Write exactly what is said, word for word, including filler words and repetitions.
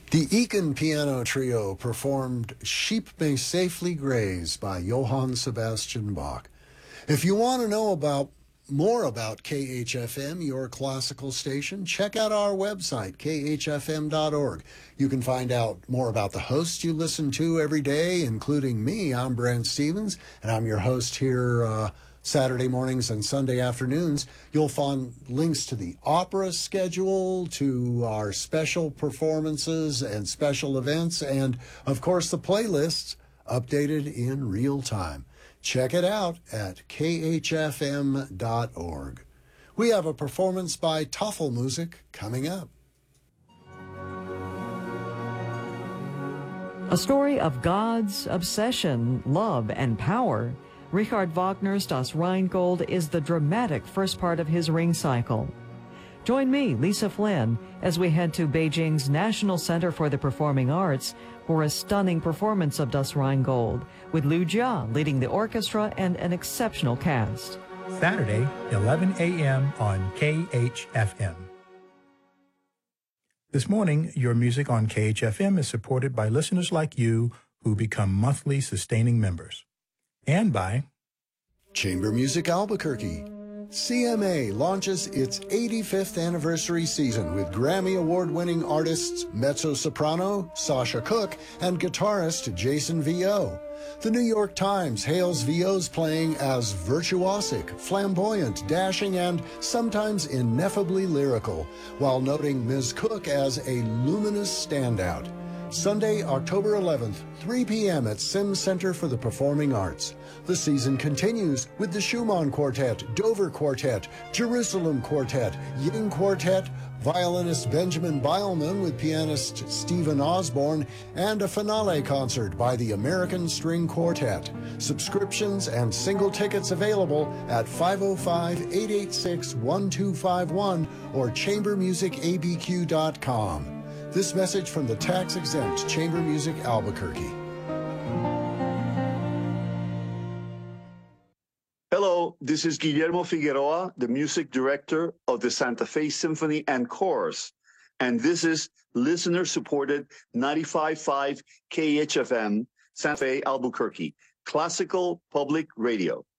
The Eakin Piano Trio performed Sheep May Safely Graze by Johann Sebastian Bach. If you want to know about more about K H F M, your classical station, check out our website, k h f m dot org. You can find out more about the hosts you listen to every day, including me. I'm Brent Stevens, and I'm your host here uh, Saturday mornings and Sunday afternoons. You'll find links to the opera schedule, to our special performances and special events, and, of course, the playlists updated in real time. Check it out at k h f m dot org. We have a performance by Tafelmusik coming up. A story of God's obsession, love, and power. Richard Wagner's Das Rheingold is the dramatic first part of his Ring cycle. Join me, Lisa Flynn, as we head to Beijing's National Center for the Performing Arts for a stunning performance of Das Rheingold, with Liu Jia leading the orchestra and an exceptional cast. Saturday, eleven a m on K H F M. This morning, your music on K H F M is supported by listeners like you who become monthly sustaining members. And by Chamber Music Albuquerque. C M A launches its eighty-fifth anniversary season with Grammy Award-winning artists mezzo-soprano Sasha Cook and guitarist Jason Vio. The New York Times hails Vio's playing as virtuosic, flamboyant, dashing, and sometimes ineffably lyrical, while noting Miz Cook as a luminous standout. Sunday, October eleventh, three p m at Sims Center for the Performing Arts. The season continues with the Schumann Quartet, Dover Quartet, Jerusalem Quartet, Ying Quartet, violinist Benjamin Beilman with pianist Stephen Osborne, and a finale concert by the American String Quartet. Subscriptions and single tickets available at five oh five, eight eight six, one two five one or chamber music a b q dot com. This message from the tax-exempt Chamber Music Albuquerque. Hello, this is Guillermo Figueroa, the music director of the Santa Fe Symphony and Chorus, and this is listener-supported ninety-five point five K H F M, Santa Fe, Albuquerque, classical public radio.